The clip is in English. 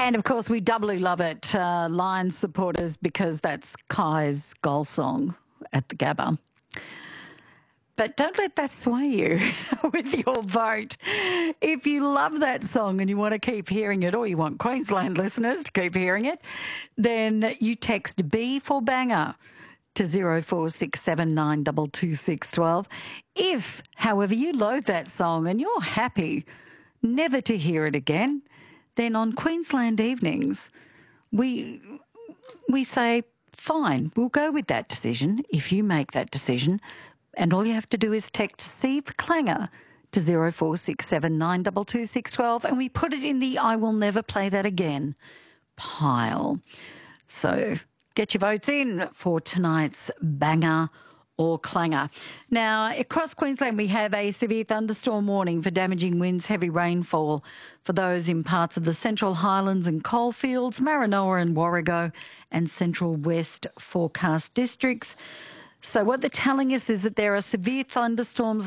And of course, we doubly love it, Lions supporters, because that's Kai's goal song at the Gabba. But don't let that sway you with your vote. If you love that song and you want to keep hearing it, or you want Queensland listeners to keep hearing it, then you text B for banger to 0467922612. If, however, you load that song and you're happy never to hear it again, then on Queensland Evenings, we say, fine, we'll go with that decision if you make that decision. And all you have to do is text C for Clanger to 0467922612, and we put it in the I will never play that again pile. So get your votes in for tonight's banger or clanger. Now, across Queensland, we have a severe thunderstorm warning for damaging winds, heavy rainfall for those in parts of the Central Highlands and Coalfields, Maranoa and Warrego, and Central West forecast districts. So what they're telling us is that there are severe thunderstorms